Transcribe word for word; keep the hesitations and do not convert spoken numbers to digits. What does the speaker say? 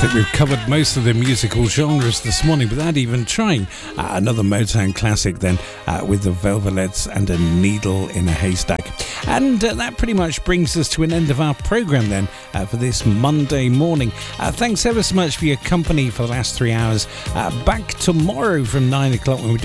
think we've covered most of the musical genres this morning without even trying. Uh, another Motown classic then uh, with the Velvelettes and A Needle in a Haystack. And uh, that pretty much brings us to an end of our programme then uh, for this Monday morning. Uh, thanks ever so much for your company for the last three hours. Uh, back tomorrow from nine o'clock when we